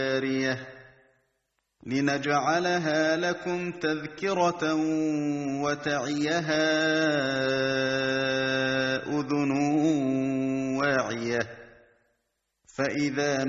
جارية لنجعلها لكم تذكرة وتعيها أذن واعية فإذا